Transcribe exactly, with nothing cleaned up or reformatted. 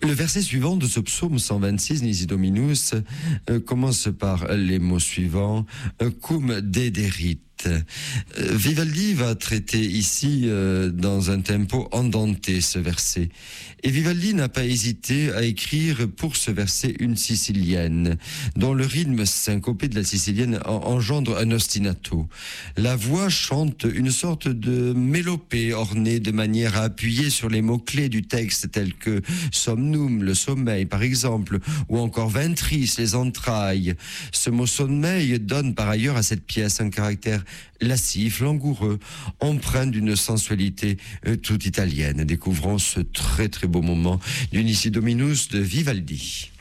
Le verset suivant de ce psaume cent vingt-six, Nisi Dominus, euh, commence par les mots suivants, euh, cum dederit. Euh, Vivaldi va traiter ici euh, dans un tempo andanté ce verset. Et Vivaldi n'a pas hésité à écrire pour ce verset une sicilienne, dont le rythme syncopé de la sicilienne en- engendre un ostinato. La voix chante une sorte de mélopée ornée de manière à appuyer sur les mots-clés du texte tels que somnum, le sommeil par exemple, ou encore ventris, les entrailles. Ce mot sommeil donne par ailleurs à cette pièce un caractère lascif, langoureux, empreint d'une sensualité euh, toute italienne. Découvrons ce très très beau moment du Nisi Dominus de Vivaldi.